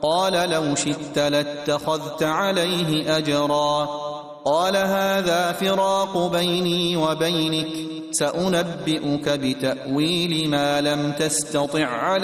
قال لو شئت لاتخذت عليه أجرا قال هذا فراق بيني وبينك سأنبئك بتأويل ما لم تستطع عليه